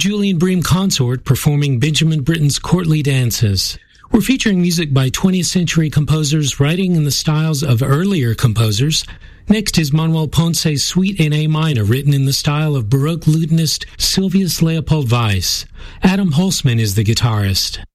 Julian Bream Consort performing Benjamin Britten's Courtly Dances. We're featuring music by 20th century composers writing in the styles of earlier composers. Next is Manuel Ponce's Suite in A minor, written in the style of Baroque lutenist Sylvius Leopold Weiss. Adam Holzman is the guitarist.